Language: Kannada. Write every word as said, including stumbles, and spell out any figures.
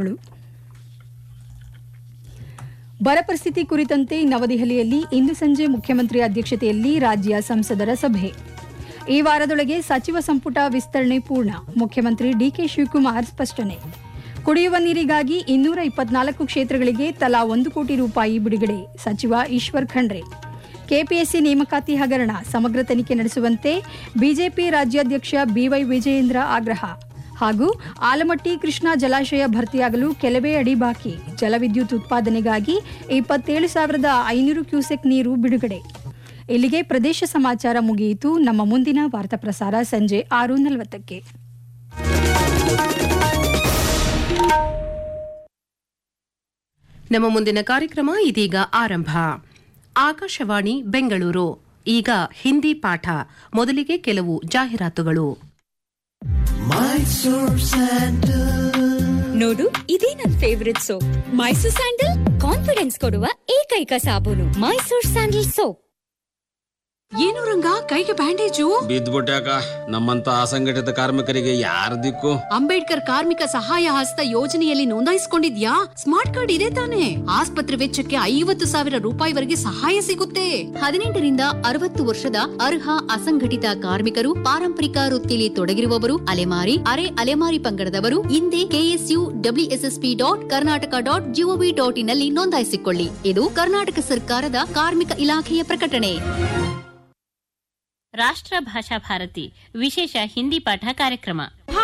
ಧನ್ಯವಾದಗಳು. ಬರ ಪರಿಸ್ಥಿತಿ ಕುರಿತಂತೆ ನವದೆಹಲಿಯಲ್ಲಿ ಇಂದು ಸಂಜೆ ಮುಖ್ಯಮಂತ್ರಿ ಅಧ್ಯಕ್ಷತೆಯಲ್ಲಿ ರಾಜ್ಯ ಸಂಸದರ ಸಭೆ. ಈ ವಾರದೊಳಗೆ ಸಚಿವ ಸಂಪುಟ ವಿಸ್ತರಣೆ ಪೂರ್ಣ. ಮುಖ್ಯಮಂತ್ರಿ ಡಿಕೆ ಶಿವಕುಮಾರ್ ಸ್ಪಷ್ಟನೆ. ಕುಡಿಯುವ ನೀರಿಗಾಗಿ ಇನ್ನೂರ ಇಪ್ಪತ್ನಾಲ್ಕು ಕ್ಷೇತ್ರಗಳಿಗೆ ತಲಾ ಒಂದು ಕೋಟಿ ರೂಪಾಯಿ ಬಿಡುಗಡೆ. ಸಚಿವ ಈಶ್ವರ್ ಖಂಡ್ರೆ. ಕೆಪಿಎಸ್ಸಿ ನೇಮಕಾತಿ ಹಗರಣ ಸಮಗ್ರ ತನಿಖೆ ನಡೆಸುವಂತೆ ಬಿಜೆಪಿ ರಾಜ್ಯಾಧ್ಯಕ್ಷ ಬಿವೈ ವಿಜಯೇಂದ್ರ ಆಗ್ರಹ. ಹಾಗೂ ಆಲಮಟ್ಟಿ ಕೃಷ್ಣಾ ಜಲಾಶಯ ಭರ್ತಿಯಾಗಲು ಕೆಲವೇ ಅಡಿ ಬಾಕಿ. ಜಲವಿದ್ಯುತ್ ಉತ್ಪಾದನೆಗಾಗಿ ಇಪ್ಪತ್ತೇಳು ಸಾವಿರದ ಐನೂರು ಕ್ಯೂಸೆಕ್ ನೀರು ಬಿಡುಗಡೆ. ಇಲ್ಲಿಗೆ ಪ್ರದೇಶ ಸಮಾಚಾರ ಮುಗಿಯಿತು. ನಮ್ಮ ಮುಂದಿನ ವಾರ್ತಾ ಪ್ರಸಾರ ಸಂಜೆ ಆರು ನಲವತ್ತಕ್ಕೆ. ನಮ್ಮ ಮುಂದಿನ ಕಾರ್ಯಕ್ರಮ ಇದೀಗ ಆರಂಭ. ಆಕಾಶವಾಣಿ ಬೆಂಗಳೂರು. ಈಗ ಹಿಂದಿ ಪಾಠ. ಮೊದಲಿಗೆ ಕೆಲವು ಜಾಹೀರಾತುಗಳು. ನೋಡು, ಇದೇ ನನ್ favourite soap. Mysore sandal confidence ಕೊಡುವ ಏಕೈಕ ಸಾಬೂನು. Mysore sandal soap. ಏನು ರಂಗ, ಕೈಗೆ ಬ್ಯಾಂಡೇಜು? ಬಿದ್ದ್ಬಿಟ್ಯಾಕ. ನಮ್ಮಂತ ಅಸಂಘಟಿತ ಕಾರ್ಮಿಕರಿಗೆ ಯಾರ ದಿಕ್ಕು? ಅಂಬೇಡ್ಕರ್ ಕಾರ್ಮಿಕ ಸಹಾಯ ಹಸ್ತ ಯೋಜನೆಯಲ್ಲಿ ನೋಂದಾಯಿಸಿಕೊಂಡಿದ್ಯಾ? ಸ್ಮಾರ್ಟ್ ಕಾರ್ಡ್ ಇದೆ ತಾನೆ? ಆಸ್ಪತ್ರೆ ವೆಚ್ಚಕ್ಕೆ ಐವತ್ತು ಸಾವಿರ ರೂಪಾಯಿವರೆಗೆ ಸಹಾಯ ಸಿಗುತ್ತೆ. ಹದಿನೆಂಟರಿಂದ ಅರವತ್ತು ವರ್ಷದ ಅರ್ಹ ಅಸಂಘಟಿತ ಕಾರ್ಮಿಕರು, ಪಾರಂಪರಿಕ ವೃತ್ತಿಲಿ ತೊಡಗಿರುವವರು, ಅಲೆಮಾರಿ, ಅರೆ ಅಲೆಮಾರಿ ಪಂಗಡದವರು ಹಿಂದೆ KSU WSSP dot Karnataka dot gov dot in ನಲ್ಲಿ ನೋಂದಾಯಿಸಿಕೊಳ್ಳಿ. ಇದು ಕರ್ನಾಟಕ ಸರ್ಕಾರದ ಕಾರ್ಮಿಕ ಇಲಾಖೆಯ ಪ್ರಕಟಣೆ. ರಾಷ್ಟ್ರ ಭಾಷಾ ಭಾರತಿ ವಿಶೇಷ ಹಿಂದಿ ಪಾಠ ಕಾರ್ಯಕ್ರಮ.